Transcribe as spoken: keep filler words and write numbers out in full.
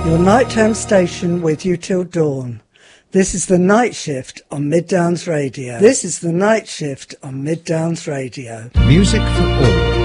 Your nighttime station with you till dawn. This is the Night Shift on Mid Downs Radio. This is the Night Shift on Mid Downs Radio. Music for all.